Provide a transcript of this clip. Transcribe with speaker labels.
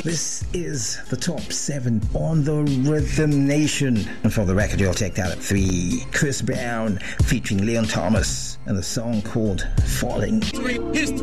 Speaker 1: This is the top 7 on the Rhythm Nation. And for the record, you'll take that at 3. Chris Brown featuring Leon Thomas and the song called Falling.
Speaker 2: Here's